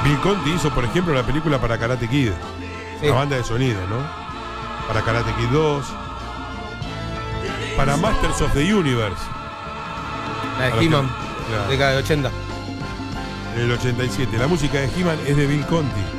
Bill Conti hizo, por ejemplo, la película para Karate Kid. Sí. La banda de sonido, ¿no? Para Karate Kid 2. Para Masters of the Universe. La de He-Man, Claro. década de 80. En el 87. La música de He-Man es de Bill Conti.